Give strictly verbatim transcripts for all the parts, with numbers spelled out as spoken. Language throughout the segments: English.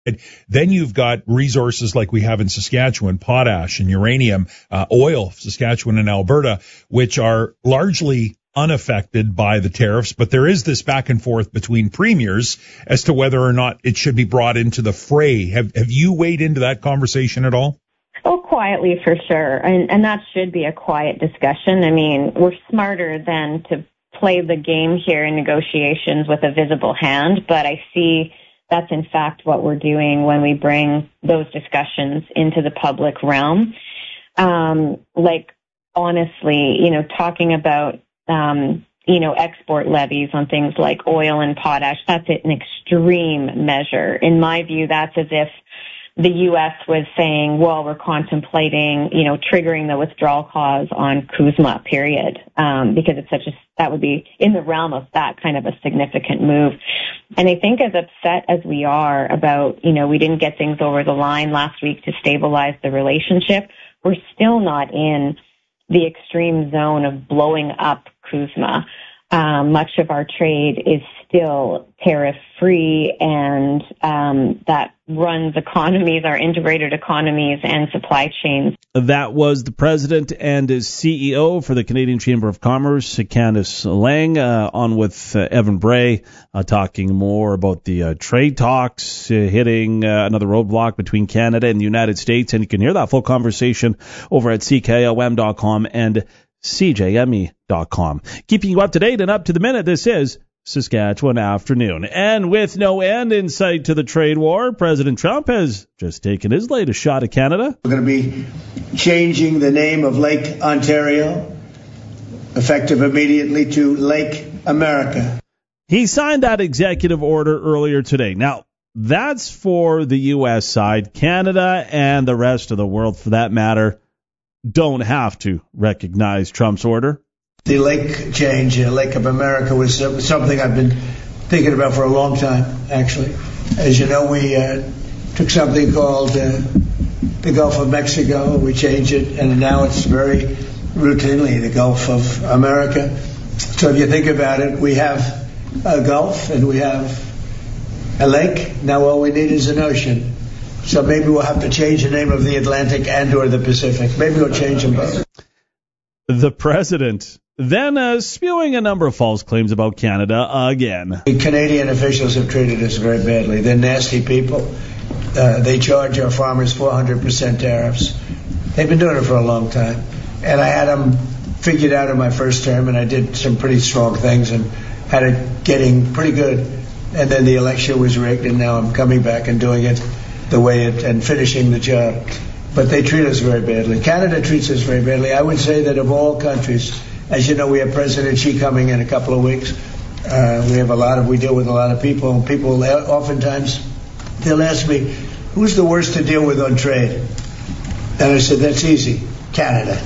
Then you've got resources like we have in Saskatchewan, potash and uranium, uh, oil, Saskatchewan and Alberta, which are largely unaffected by the tariffs. But there is this back and forth between premiers as to whether or not it should be brought into the fray. Have have you weighed into that conversation at all? Oh, quietly for sure. And, and that should be a quiet discussion. I mean, we're smarter than to play the game here in negotiations with a visible hand, but I see that's in fact what we're doing when we bring those discussions into the public realm. Um, like, honestly, you know, talking about, um, you know, export levies on things like oil and potash, that's an extreme measure. In my view, that's as if the U S was saying, well, we're contemplating, you know, triggering the withdrawal clause on CUSMA, period, um, because it's such a, that would be in the realm of that kind of a significant move. And I think as upset as we are about, you know, we didn't get things over the line last week to stabilize the relationship, we're still not in the extreme zone of blowing up CUSMA. Um, much of our trade is still tariff-free, and um, that runs economies, our integrated economies and supply chains. That was the president and his C E O for the Canadian Chamber of Commerce, Candice Lang, uh, on with uh, Evan Bray, uh, talking more about the uh, trade talks uh, hitting uh, another roadblock between Canada and the United States. And you can hear that full conversation over at C K O M dot com and C J M E dot com. Keeping you up to date and up to the minute, this is Saskatchewan Afternoon. And with no end in sight to the trade war, President Trump has just taken his latest shot at Canada. We're going to be changing the name of Lake Ontario, effective immediately, to Lake America. He signed that executive order earlier today. Now, that's for the U S side. Canada and the rest of the world, for that matter, don't have to recognize Trump's order. The lake change, uh, Lake of America, was uh, something I've been thinking about for a long time, actually. As you know, we uh, took something called uh, the Gulf of Mexico, we changed it, and now it's very routinely the Gulf of America. So if you think about it, we have a Gulf and we have a lake. Now all we need is an ocean. So maybe we'll have to change the name of the Atlantic and or the Pacific. Maybe we'll change them both. The president then uh, spewing a number of false claims about Canada again. The Canadian officials have treated us very badly. They're nasty people. Uh, they charge our farmers four hundred percent tariffs. They've been doing it for a long time. And I had them figured out in my first term, and I did some pretty strong things and had it getting pretty good. And then the election was rigged, and now I'm coming back and doing it the way it, and finishing the job. But they treat us very badly. Canada treats us very badly. I would say that of all countries, as you know, we have President Xi coming in a couple of weeks. Uh, we have a lot of, we deal with a lot of people, and people oftentimes, they'll ask me, who's the worst to deal with on trade? And I said, that's easy, Canada.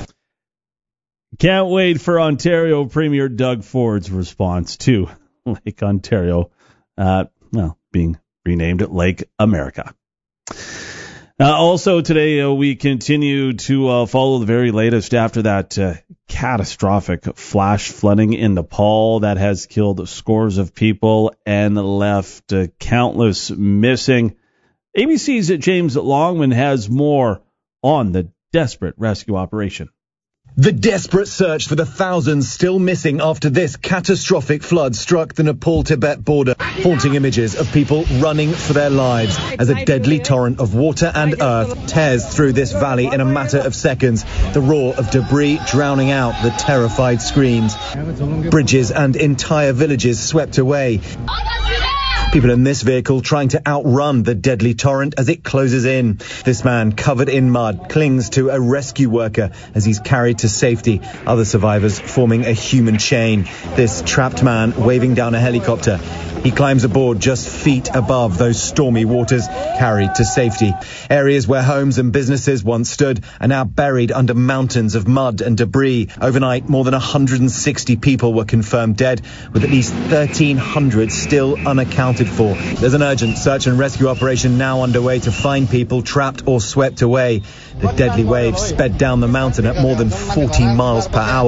Can't wait for Ontario Premier Doug Ford's response to Lake Ontario, uh, well, being renamed Lake America. Uh, also today, uh, we continue to uh, follow the very latest after that uh, catastrophic flash flooding in Nepal that has killed scores of people and left uh, countless missing. A B C's James Longman has more on the desperate rescue operation. The desperate search for the thousands still missing after this catastrophic flood struck the Nepal-Tibet border, haunting images of people running for their lives as a deadly torrent of water and earth tears through this valley in a matter of seconds, the roar of debris drowning out the terrified screams. Bridges and entire villages swept away. People in this vehicle trying to outrun the deadly torrent as it closes in. This man, covered in mud, clings to a rescue worker as he's carried to safety. Other survivors forming a human chain. This trapped man waving down a helicopter. He climbs aboard just feet above those stormy waters, carried to safety. Areas where homes and businesses once stood are now buried under mountains of mud and debris. Overnight, more than one hundred sixty people were confirmed dead, with at least thirteen hundred still unaccounted for. There's an urgent search and rescue operation now underway to find people trapped or swept away. The deadly waves sped down the mountain at more than forty miles per hour.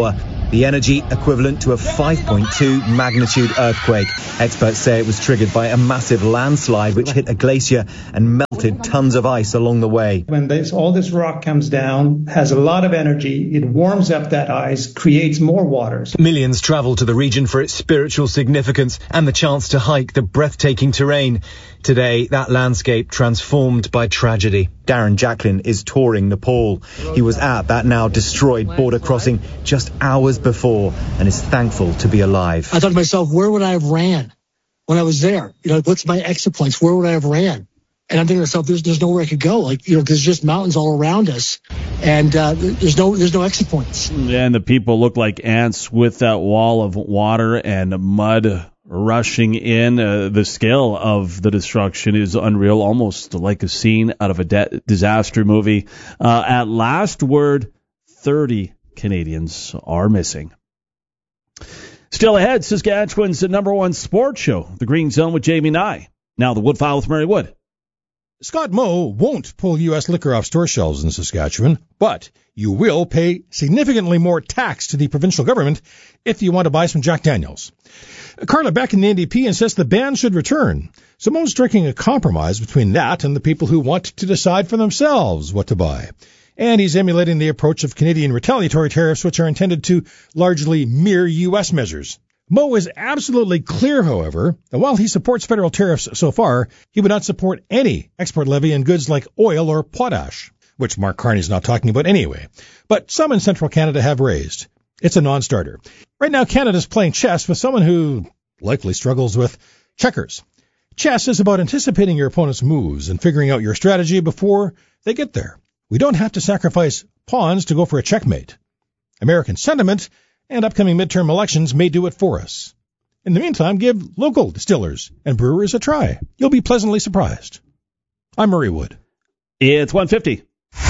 the energy equivalent to a five point two magnitude earthquake. Experts say it was triggered by a massive landslide which hit a glacier and melted tons of ice along the way. When this, all this rock comes down, has a lot of energy, it warms up that ice, creates more waters. Millions travel to the region for its spiritual significance and the chance to hike the breathtaking terrain. Today, that landscape transformed by tragedy. Darren Jacklin is touring Nepal. He was at that now destroyed border crossing just hours before and is thankful to be alive. I thought to myself, where would I have ran when I was there? You know, what's my exit points? Where would I have ran? And I'm thinking to myself, there's, there's nowhere I could go. Like, you know, there's just mountains all around us, and uh, there's no there's no exit points. And the people look like ants with that wall of water and mud rushing in. Uh, the scale of the destruction is unreal, almost like a scene out of a de- disaster movie. Uh, at last word, thirty Canadians are missing. Still ahead, Saskatchewan's number one sports show, The Green Zone with Jamie Nye. Now the Woodfile with Murray Wood. Scott Moe won't pull U S liquor off store shelves in Saskatchewan, but you will pay significantly more tax to the provincial government if you want to buy some Jack Daniels. Carla Beck in the N D P insists the ban should return. So Moe's striking a compromise between that and the people who want to decide for themselves what to buy. And he's emulating the approach of Canadian retaliatory tariffs, which are intended to largely mirror U S measures. Moe is absolutely clear, however, that while he supports federal tariffs so far, he would not support any export levy on goods like oil or potash, which Mark Carney's not talking about anyway. But some in central Canada have raised. It's a non-starter. Right now, Canada's playing chess with someone who likely struggles with checkers. Chess is about anticipating your opponent's moves and figuring out your strategy before they get there. We don't have to sacrifice pawns to go for a checkmate. American sentiment and upcoming midterm elections may do it for us. In the meantime, give local distillers and brewers a try. You'll be pleasantly surprised. I'm Murray Wood. It's one fifty.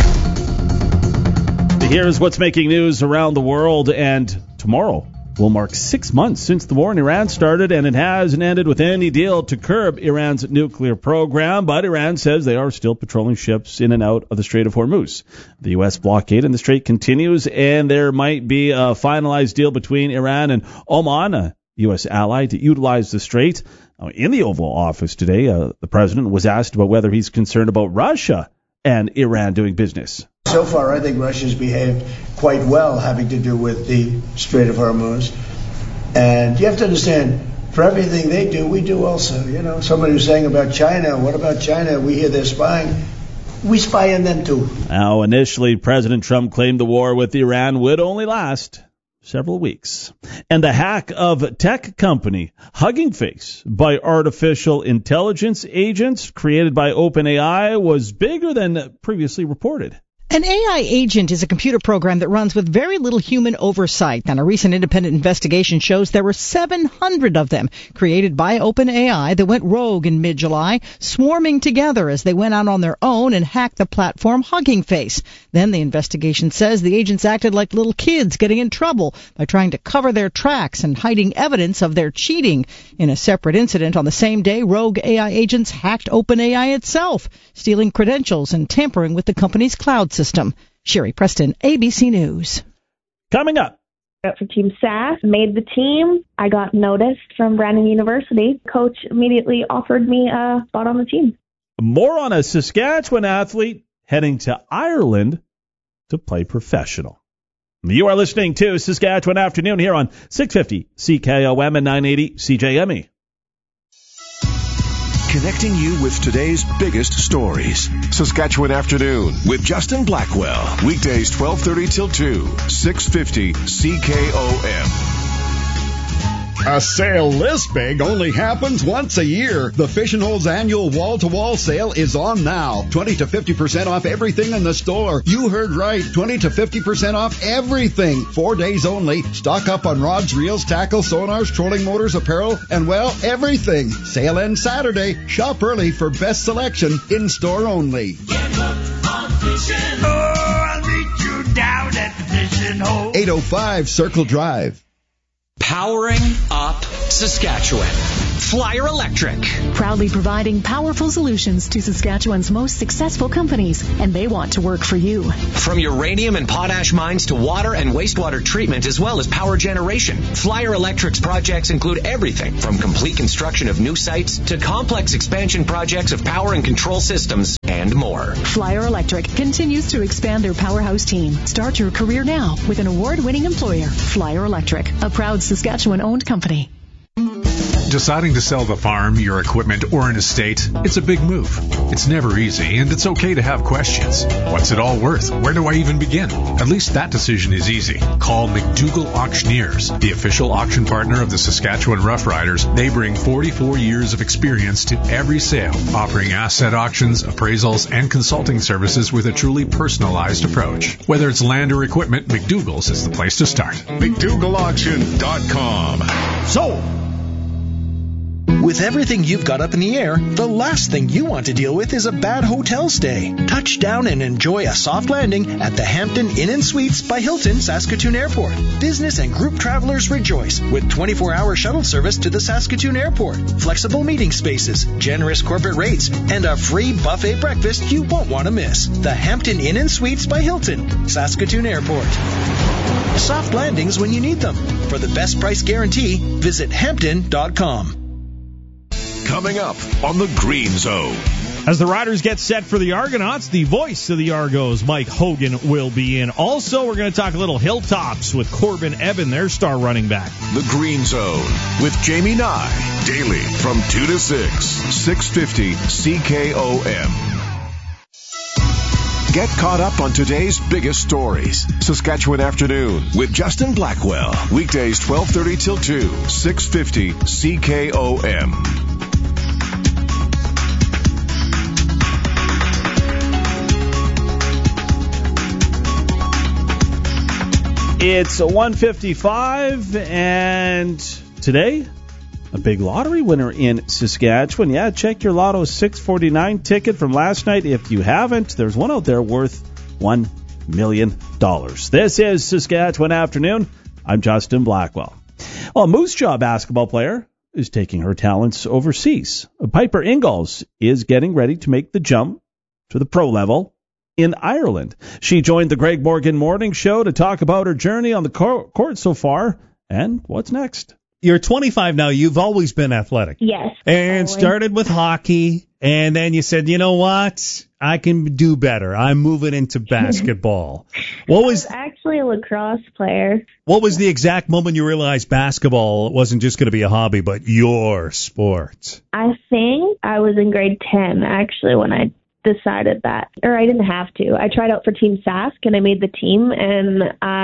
Here's what's making news around the world, and tomorrow will mark six months since the war in Iran started, and it hasn't ended with any deal to curb Iran's nuclear program, but Iran says they are still patrolling ships in and out of the Strait of Hormuz. The U S blockade in the strait continues, and there might be a finalized deal between Iran and Oman, a U S ally, to utilize the strait. In the Oval Office today, uh, the president was asked about whether he's concerned about Russia and Iran doing business. So far, I think Russia's behaved quite well having to do with the Strait of Hormuz. And you have to understand, for everything they do, we do also. You know, somebody was saying about China, what about China? We hear they're spying. We spy on them too. Now, initially, President Trump claimed the war with Iran would only last several weeks. And the hack of tech company Hugging Face by artificial intelligence agents created by OpenAI was bigger than previously reported. An A I agent is a computer program that runs with very little human oversight, and a recent independent investigation shows there were seven hundred of them created by OpenAI that went rogue in mid-July, swarming together as they went out on their own and hacked the platform Hugging Face. Then the investigation says the agents acted like little kids getting in trouble by trying to cover their tracks and hiding evidence of their cheating. In a separate incident on the same day, rogue A I agents hacked OpenAI itself, stealing credentials and tampering with the company's cloud system. Sherry Preston, A B C News. Coming up. For Team S A S, made the team. I got noticed from Brandon University. Coach immediately offered me a spot on the team. More on a Saskatchewan athlete heading to Ireland to play professional. You are listening to Saskatchewan Afternoon here on six fifty C K O M and nine eighty C J M E. Connecting you with today's biggest stories. Saskatchewan Afternoon with Justin Blackwell. Weekdays twelve thirty till two, six fifty C K O M. A sale this big only happens once a year. The Fish and Holes annual wall-to-wall sale is on now. twenty to fifty percent off everything in the store. You heard right. twenty to fifty percent off everything. Four days only. Stock up on rods, reels, tackle, sonars, trolling motors, apparel, and, well, everything. Sale ends Saturday. Shop early for best selection in store only. Get hooked on fishing. Oh, I'll meet you down at the Fishing Hole. eight oh five Circle Drive. Powering up Saskatchewan. Flyer Electric. Proudly providing powerful solutions to Saskatchewan's most successful companies, and they want to work for you. From uranium and potash mines to water and wastewater treatment, as well as power generation, Flyer Electric's projects include everything from complete construction of new sites to complex expansion projects of power and control systems and more. Flyer Electric continues to expand their powerhouse team. Start your career now with an award-winning employer. Flyer Electric, a proud Saskatchewan-owned company. Deciding to sell the farm, your equipment, or an estate, it's a big move. It's never easy, and it's okay to have questions. What's it all worth? Where do I even begin? At least that decision is easy. Call McDougall Auctioneers, the official auction partner of the Saskatchewan Roughriders. They bring forty-four years of experience to every sale, offering asset auctions, appraisals, and consulting services with a truly personalized approach. Whether it's land or equipment, McDougall's is the place to start. McDougall Auction dot com. So, with everything you've got up in the air, the last thing you want to deal with is a bad hotel stay. Touch down and enjoy a soft landing at the Hampton Inn and Suites by Hilton Saskatoon Airport. Business and group travelers rejoice with twenty-four hour shuttle service to the Saskatoon Airport, flexible meeting spaces, generous corporate rates, and a free buffet breakfast you won't want to miss. The Hampton Inn and Suites by Hilton, Saskatoon Airport. Soft landings when you need them. For the best price guarantee, visit Hampton dot com. Coming up on the Green Zone. As the Riders get set for the Argonauts, the voice of the Argos, Mike Hogan, will be in. Also, we're going to talk a little Hilltops with Corbin Evan, their star running back. The Green Zone with Jamie Nye. Daily from two to six. six fifty C K O M. Get caught up on today's biggest stories. Saskatchewan Afternoon with Justin Blackwell. Weekdays twelve thirty till two. six fifty C K O M. It's one fifty-five, and today, a big lottery winner in Saskatchewan. Yeah, check your Lotto six forty-nine ticket from last night. If you haven't, there's one out there worth one million dollars. This is Saskatchewan Afternoon. I'm Justin Blackwell. Well, a Moose Jaw basketball player is taking her talents overseas. Piper Ingalls is getting ready to make the jump to the pro level in Ireland. She joined the Greg Morgan Morning Show to talk about her journey on the court so far and what's next. You're twenty-five now. You've always been athletic. Yes. And always. Started with hockey, and then you said, you know what? I can do better. I'm moving into basketball. What was, I was actually a lacrosse player. What was the exact moment you realized basketball wasn't just going to be a hobby, but your sport? I think I was in grade ten, actually, when I decided that, or I didn't have to. I tried out for Team Sask and I made the team, and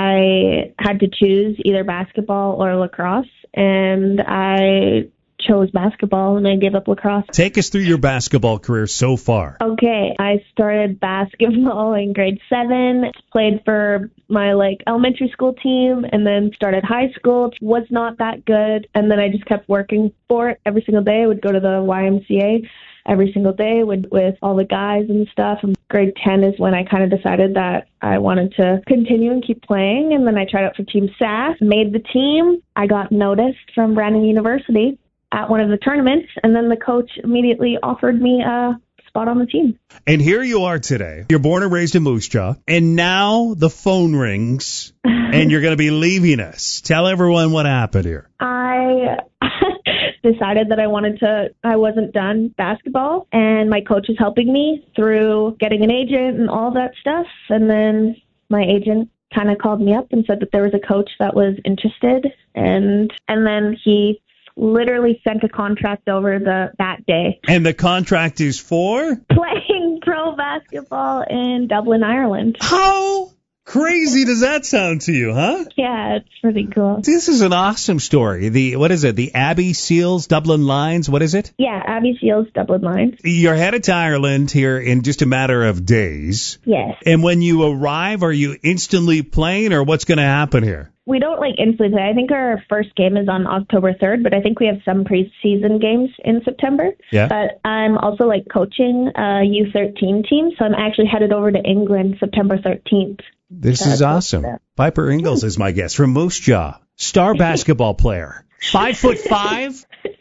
I had to choose either basketball or lacrosse, and I chose basketball and I gave up lacrosse. Take us through your basketball career so far. Okay, I started basketball in grade seven, played for my like elementary school team, and then started high school. Was not that good, and then I just kept working for it every single day. I would go to the Y M C A every single day with, with all the guys and stuff. And grade ten is when I kind of decided that I wanted to continue and keep playing. And then I tried out for Team Sask, made the team. I got noticed from Brandon University at one of the tournaments, and then the coach immediately offered me a spot on the team. And here you are today. You're born and raised in Moose Jaw, and now the phone rings, and you're going to be leaving us. Tell everyone what happened here. I decided that I wanted to, I wasn't done basketball, and my coach is helping me through getting an agent and all that stuff. And then my agent kind of called me up and said that there was a coach that was interested, and and then he literally sent a contract over the that day. And the contract is for? Playing pro basketball in Dublin, Ireland. How crazy does that sound to you, huh? Yeah, it's pretty cool. This is an awesome story. The what is it? The Abbey Seals Dublin Lions. What is it? Yeah, Abbey Seals Dublin Lions. You're headed to Ireland here in just a matter of days. Yes. And when you arrive, are you instantly playing, or what's going to happen here? We don't like instantly play. I think our first game is on October third, but I think we have some preseason games in September. Yeah. But I'm also like coaching a U thirteen team, so I'm actually headed over to England September thirteenth. This That's is awesome. That. Piper Ingalls is my guest from Moose Jaw, star basketball player, five foot five.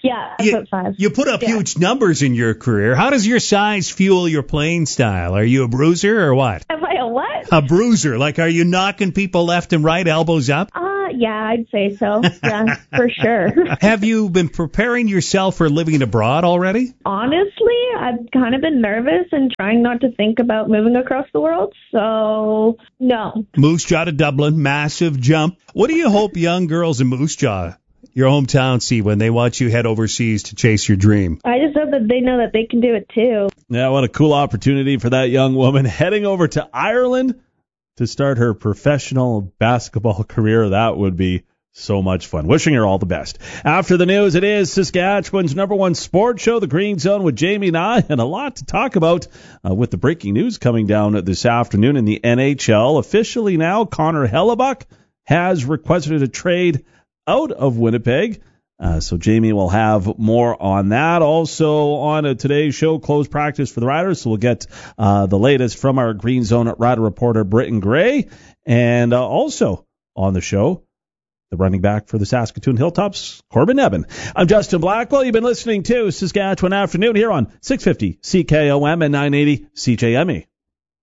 Yeah, five you, foot five. You put up yeah. huge numbers in your career. How does your size fuel your playing style? Are you a bruiser or what? Am I a what? A bruiser. Like, are you knocking people left and right, elbows up? Uh, yeah, I'd say so. Yeah, for sure. Have you been preparing yourself for living abroad already? Honestly, I've kind of been nervous and trying not to think about moving across the world, so no. Moose Jaw to Dublin, massive jump. What do you hope young girls in Moose Jaw, your hometown, see when they watch you head overseas to chase your dream? I just hope that they know that they can do it too. Yeah, what a cool opportunity for that young woman heading over to Ireland to start her professional basketball career. That would be so much fun. Wishing her all the best. After the news, it is Saskatchewan's number one sports show, The Green Zone with Jamie and I, and a lot to talk about uh, with the breaking news coming down this afternoon in the N H L. Officially now, Connor Hellebuck has requested a trade out of Winnipeg. Uh, so Jamie will have more on that. Also on uh, today's show, closed practice for the Riders. So we'll get uh, the latest from our Green Zone Rider reporter, Britton Gray. And uh, also on the show, the running back for the Saskatoon Hilltops, Corbin Eben. I'm Justin Blackwell. You've been listening to Saskatchewan Afternoon here on six fifty C K O M and nine eighty C J M E.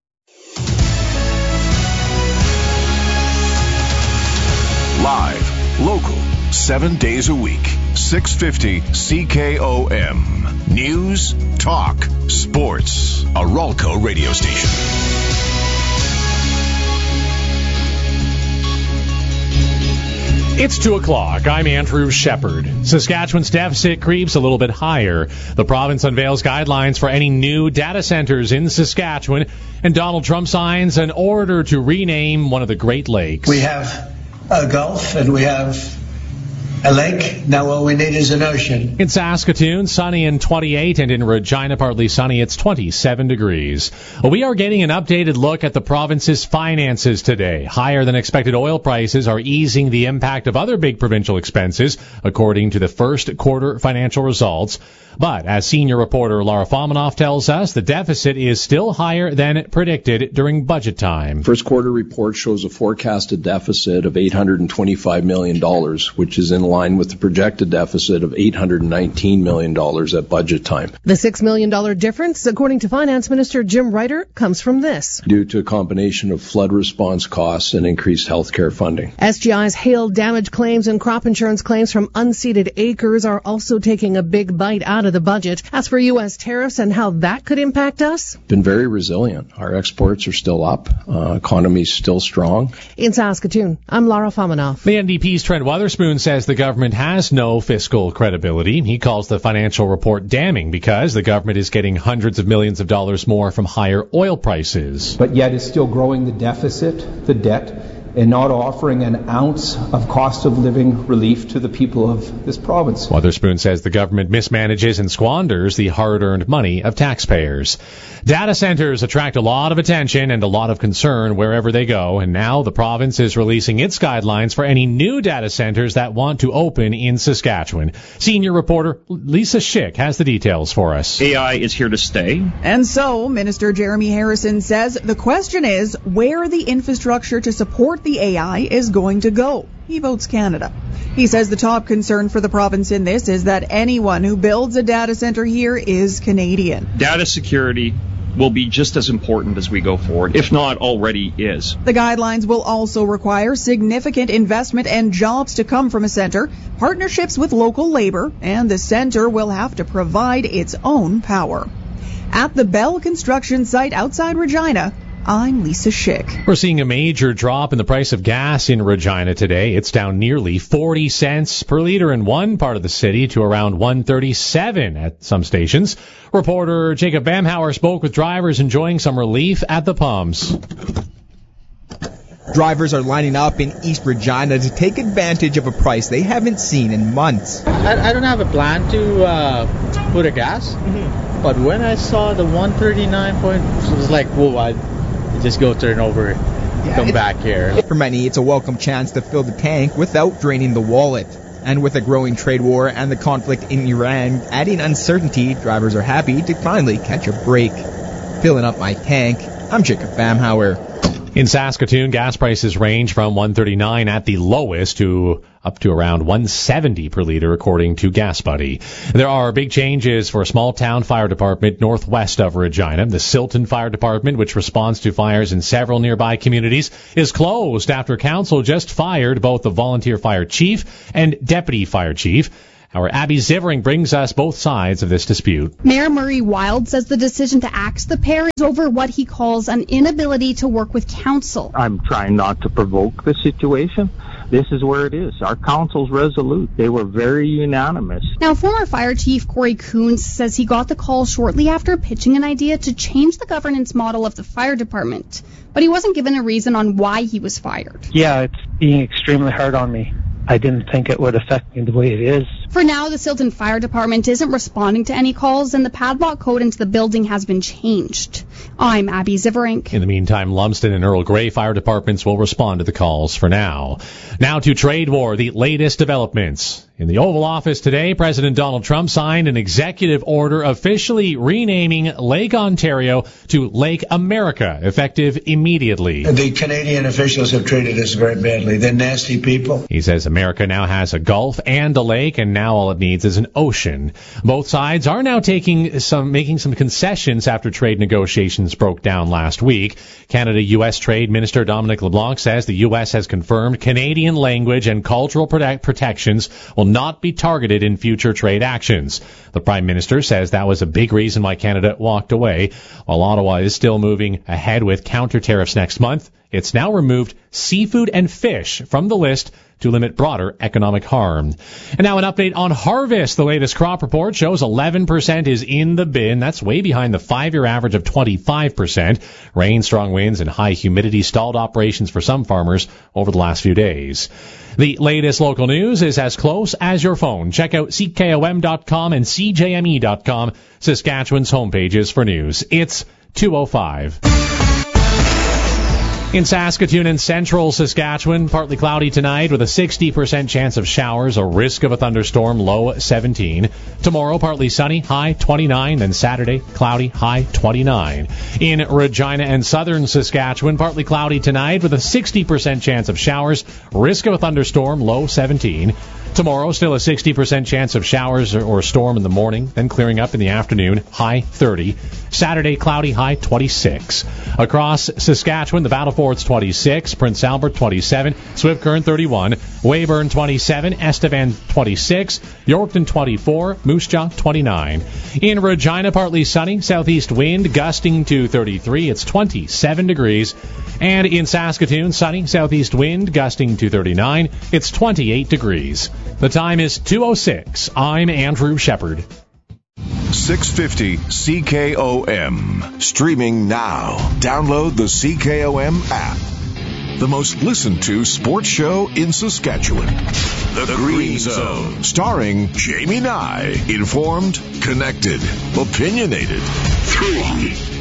Live, local, seven days a week. six fifty C K O M. News, talk, sports. A Ralco radio station. It's two o'clock. I'm Andrew Shepard. Saskatchewan's deficit creeps a little bit higher. The province unveils guidelines for any new data centers in Saskatchewan, and Donald Trump signs an order to rename one of the Great Lakes. We have a Gulf and we have a lake. Now all we need is an ocean. In Saskatoon, sunny and twenty-eight, and in Regina, partly sunny, it's twenty-seven degrees. We are getting an updated look at the province's finances today. Higher than expected oil prices are easing the impact of other big provincial expenses, according to the first quarter financial results. But as senior reporter Lara Fomanoff tells us, the deficit is still higher than predicted during budget time. First quarter report shows a forecasted deficit of eight hundred twenty-five million dollars, which is in line with the projected deficit of eight hundred nineteen million dollars at budget time. The six million dollars difference, according to Finance Minister Jim Ryder, comes from this. Due to a combination of flood response costs and increased health care funding. S G I's hail damage claims and crop insurance claims from unceded acres are also taking a big bite out of the budget. As for U S tariffs and how that could impact us, been very resilient. Our exports are still up. Uh, economy's still strong. In Saskatoon, I'm Lara Fomanoff. The N D P's Trent Weatherspoon says the government has no fiscal credibility. He calls the financial report damning because the government is getting hundreds of millions of dollars more from higher oil prices. But yet is still growing the deficit, the debt, and not offering an ounce of cost of living relief to the people of this province. Weatherspoon says the government mismanages and squanders the hard-earned money of taxpayers. Data centers attract a lot of attention and a lot of concern wherever they go, and now the province is releasing its guidelines for any new data centers that want to open in Saskatchewan. Senior reporter Lisa Schick has the details for us. A I is here to stay. And so, Minister Jeremy Harrison says the question is where the infrastructure to support the A I is going to go. He votes Canada. He says the top concern for the province in this is that anyone who builds a data center here is Canadian. Data security will be just as important as we go forward, if not already is. The guidelines will also require significant investment and jobs to come from a center, partnerships with local labor, and the center will have to provide its own power. At the Bell construction site outside Regina, I'm Lisa Schick. We're seeing a major drop in the price of gas in Regina today. It's down nearly forty cents per liter in one part of the city to around one thirty-seven at some stations. Reporter Jacob Bamhauer spoke with drivers enjoying some relief at the pumps. Drivers are lining up in East Regina to take advantage of a price they haven't seen in months. I, I don't have a plan to uh, put a gas, mm-hmm. but when I saw the one thirty-nine point, it was like, whoa, I just go turn over, yeah, come back here. For many, it's a welcome chance to fill the tank without draining the wallet. And with a growing trade war and the conflict in Iran adding uncertainty, drivers are happy to finally catch a break. Filling up my tank, I'm Jacob Bamhauer. In Saskatoon, gas prices range from one thirty-nine at the lowest to up to around one seventy per liter, according to Gas Buddy. There are big changes for a small town fire department northwest of Regina. The Silton Fire Department, which responds to fires in several nearby communities, is closed after council just fired both the volunteer fire chief and deputy fire chief. Our Abby Zivering brings us both sides of this dispute. Mayor Murray Wild says the decision to axe the pair is over what he calls an inability to work with council. I'm trying not to provoke the situation. This is where it is. Our council's resolute. They were very unanimous. Now, former fire chief Corey Coons says he got the call shortly after pitching an idea to change the governance model of the fire department, but he wasn't given a reason on why he was fired. Yeah, it's being extremely hard on me. I didn't think it would affect me the way it is. For now, the Silton Fire Department isn't responding to any calls, and the padlock code into the building has been changed. I'm Abby Ziverink. In the meantime, Lumsden and Earl Grey fire departments will respond to the calls for now. Now to trade war, the latest developments. In the Oval Office today, President Donald Trump signed an executive order officially renaming Lake Ontario to Lake America, effective immediately. The Canadian officials have treated us very badly. They're nasty people. He says America now has a gulf and a lake, and now all it needs is an ocean. Both sides are now taking some, making some concessions after trade negotiations broke down last week. Canada-U S Trade Minister Dominic LeBlanc says the U S has confirmed Canadian language and cultural protect- protections will not be targeted in future trade actions. The Prime Minister says that was a big reason why Canada walked away. While Ottawa is still moving ahead with counter tariffs next month, it's now removed seafood and fish from the list to limit broader economic harm. And now an update on harvest. The latest crop report shows eleven percent is in the bin. That's way behind the five-year average of twenty-five percent. Rain, strong winds, and high humidity stalled operations for some farmers over the last few days. The latest local news is as close as your phone. Check out C K O M dot com and C J M E dot com, Saskatchewan's homepages for news. It's two oh five. In Saskatoon and central Saskatchewan, partly cloudy tonight with a sixty percent chance of showers, a risk of a thunderstorm, low seventeen. Tomorrow, partly sunny, high twenty-nine. Then Saturday, cloudy, high twenty-nine. In Regina and southern Saskatchewan, partly cloudy tonight with a sixty percent chance of showers, risk of a thunderstorm, low seventeen. Tomorrow, still a sixty percent chance of showers or, or storm in the morning, then clearing up in the afternoon, high thirty. Saturday, cloudy, high twenty-six. Across Saskatchewan, the Battle Fort's twenty-six, Prince Albert twenty-seven, Swift Current thirty-one, Weyburn twenty-seven, Estevan twenty-six, Yorkton twenty-four, Moose Jaw twenty-nine. In Regina, partly sunny, southeast wind gusting to thirty-three, it's twenty-seven degrees. And in Saskatoon, sunny, southeast wind gusting to thirty-nine, it's twenty-eight degrees. The time is two oh six. I'm Andrew Shepard. six fifty C K O M. Streaming now. Download the C K O M app. The most listened to sports show in Saskatchewan. The, the Green Zone. Starring Jamie Nye. Informed, connected, opinionated. Three.